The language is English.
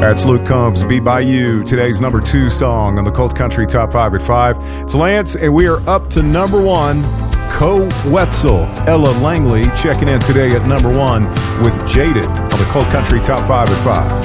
That's Luke Combs, Be By You, today's number 2 song on the Cult Country Top 5 at 5. It's Lance, and we are up to number 1. Co Wetzel, Ella Langley, checking in today at number 1 with Jaded on the Cult Country Top 5 at 5.